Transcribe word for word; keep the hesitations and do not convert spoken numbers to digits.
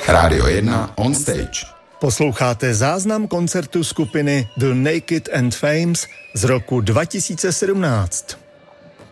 Rádio jedna on stage. Posloucháte záznam koncertu skupiny The Naked and Famous z roku dva tisíce sedmnáct.